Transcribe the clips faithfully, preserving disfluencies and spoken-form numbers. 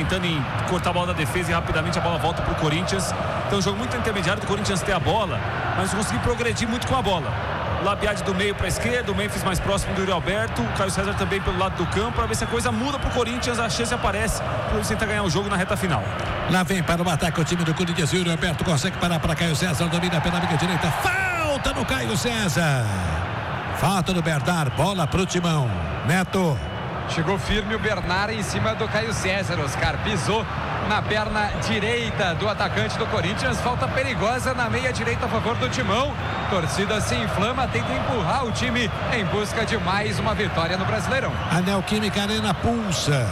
tentando em cortar a bola da defesa e rapidamente a bola volta para o Corinthians. Então um jogo muito intermediário do Corinthians ter a bola, mas conseguir progredir muito com a bola. Labiade do meio para a esquerda, o Memphis mais próximo do Yuri Alberto, o Caio César também pelo lado do campo, para ver se a coisa muda para o Corinthians, a chance aparece para ele tentar ganhar o jogo na reta final. Lá vem para o ataque o time do Corinthians, Yuri Alberto consegue parar para Caio César, domina pela amiga direita, falta no Caio César, falta no Bernard, bola para o Timão, Neto. Chegou firme o Bernard em cima do Caio César, Oscar, pisou na perna direita do atacante do Corinthians, falta perigosa na meia direita a favor do Timão, torcida se inflama, tenta empurrar o time em busca de mais uma vitória no Brasileirão. A Neoquímica Arena pulsa.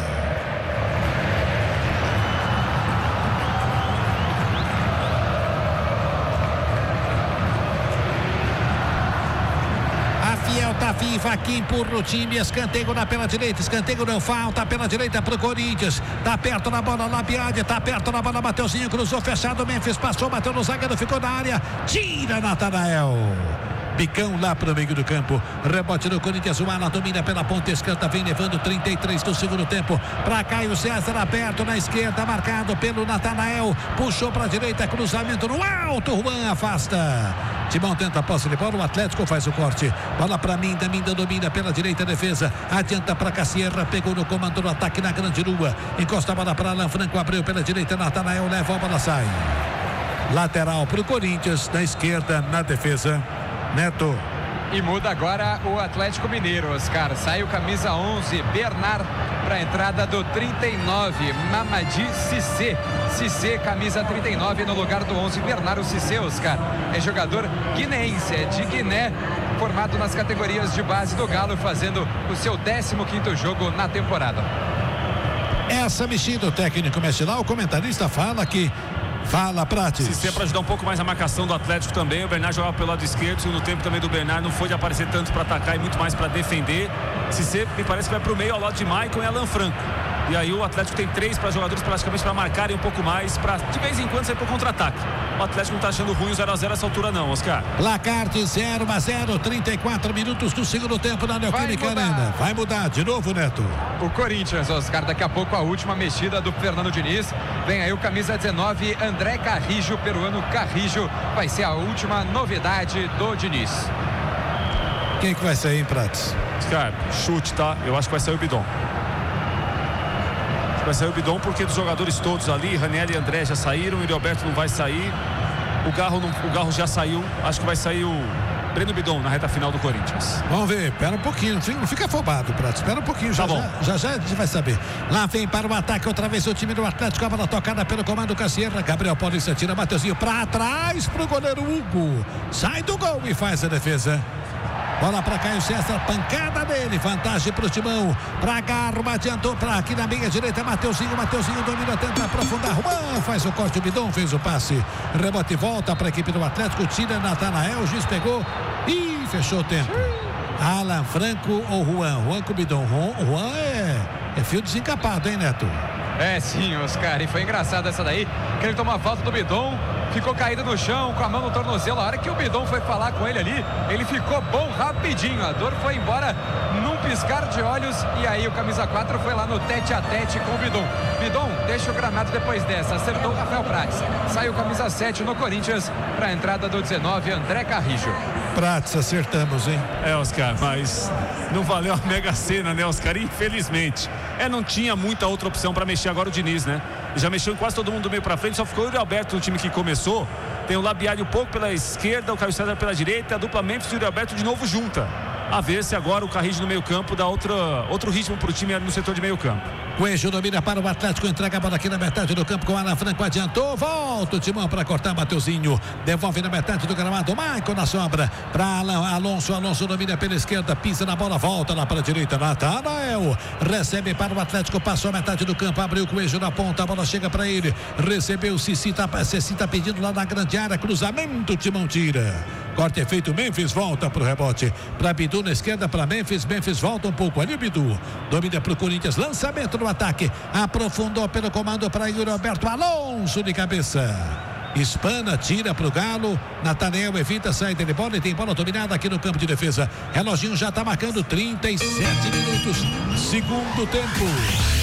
Tá viva aqui, empurra o time, escanteio na pela direita, escanteio não, falta pela direita pro Corinthians, tá perto na bola Labiade, tá perto na bola Mateuzinho, cruzou fechado, Memphis passou, bateu no zagueiro, ficou na área, tira Natanael. Bicão lá pro meio do campo, rebote do Corinthians, o Ala domina pela ponta esquerda, vem levando trinta e três do segundo tempo, para Caio César aberto na esquerda, marcado pelo Natanael, puxou pra direita, cruzamento no alto, Juan afasta. Timão tenta a posse de bola, o Atlético faz o corte, bola para Minda, Minda domina pela direita, defesa, adianta para Cassierra, pegou no comando do ataque na grande lua, encosta a bola para Alan Franco, abriu pela direita, Natanael leva, a bola sai. Lateral pro Corinthians, na esquerda, na defesa, Neto. E muda agora o Atlético Mineiro, Oscar. Sai o camisa onze, Bernard, para a entrada do trinta e nove, Mamadi Cissé. Cissé, camisa trinta e nove, no lugar do onze, Bernardo Cissé, Oscar. É jogador guineense, é de Guiné, formado nas categorias de base do Galo, fazendo o seu décimo quinto jogo na temporada. Essa mexida, o técnico mexe lá, o comentarista fala que Fala, Prates. Cissé para ajudar um pouco mais a marcação do Atlético também. O Bernard jogava pelo lado esquerdo. No tempo também do Bernard não foi de aparecer tanto para atacar e muito mais para defender. Cissé me parece que vai para o meio ao lado de Maicon e Alan Franco. E aí o Atlético tem três para jogadores praticamente para marcarem um pouco mais, para de vez em quando sair para o contra-ataque. O Atlético não está achando ruim o zero a zero essa altura não, Oscar. Placar de zero a zero, trinta e quatro minutos do segundo tempo na Neoquímica Arena. Vai mudar de novo, Neto. O Corinthians, Oscar, daqui a pouco a última mexida do Fernando Diniz. Vem aí o camisa dezenove, André Carrijo, peruano Carrijo. Vai ser a última novidade do Diniz. Quem que vai sair, em Prates? Oscar, chute, tá? Eu acho que vai sair o Bidon. Vai sair o Bidon porque dos jogadores todos ali, Ranieri e André já saíram, o Yuri Alberto não vai sair, o Garro, não, o Garro já saiu, acho que vai sair o Breno Bidon na reta final do Corinthians. Vamos ver, espera um pouquinho, não fica afobado, Prato, espera um pouquinho, já, tá bom. já, já já a gente vai saber. Lá vem para o ataque outra vez o time do Atlético, a bola tocada pelo comando Cassierra, Gabriel Paulista tira, Mateuzinho para trás pro goleiro Hugo, sai do gol e faz a defesa. Bola para Caio César, pancada dele, vantagem para o Timão, para Garma, adiantou para aqui na meia direita, Mateuzinho, Mateuzinho domina, tenta aprofundar, Juan faz o corte, o Bidon fez o passe, rebote volta para a equipe do Atlético, tira Natanael, o juiz pegou e fechou o tempo. Alan Franco ou Juan? Juan com o Bidon, Juan é, é fio desencapado, hein, Neto? É sim, Oscar, e foi engraçado essa daí, que ele tomou a falta do Bidon, ficou caído no chão, com a mão no tornozelo. A hora que o Bidon foi falar com ele ali, ele ficou bom rapidinho, a dor foi embora num piscar de olhos, e aí o camisa quatro foi lá no tete a tete com o Bidon. Bidon deixa o gramado depois dessa, acertou o Rafael Prates, saiu o camisa sete no Corinthians, para a entrada do dezenove, André Carrijo. Prates, acertamos, hein? É, Oscar, mas não valeu a Mega Sena, né, Oscar? Infelizmente. É, não tinha muita outra opção para mexer agora o Diniz, né? Já mexeu em quase todo mundo do meio para frente, só ficou o Yuri Alberto no time que começou. Tem o Labiade um pouco pela esquerda, o Caio César pela direita, a dupla Memphis e o Yuri Alberto de novo junta. A ver se agora o Carrijo no meio campo dá outra, outro ritmo para o time no setor de meio campo. Coelho domina para o Atlético, entrega a bola aqui na metade do campo com o Alan Franco, adiantou, volta o Timão para cortar, Mateuzinho, devolve na metade do gramado, Maicon na sombra, para Alonso, Alonso domina pela esquerda, pisa na bola, volta lá para a direita, Natanael, recebe para o Atlético, passou a metade do campo, abriu o Coelho na ponta, a bola chega para ele, recebeu o Cici, tá, Cici tá pedindo lá na grande área, cruzamento, o Timão tira. Corte é feito, Memphis volta para o rebote, para Bidu na esquerda, para Memphis, Memphis volta um pouco ali, Bidu, domina para o Corinthians, lançamento no ataque, aprofundou pelo comando para Yuri Alberto, Alonso de cabeça, espana, tira para o Galo, Natanael evita, saída de bola e tem bola dominada aqui no campo de defesa, reloginho já está marcando trinta e sete minutos, segundo tempo.